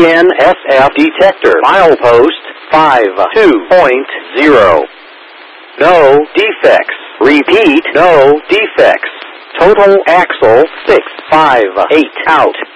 DNSF detector. Milepost 52.0. No defects. Repeat, no defects. Total axle 658 out.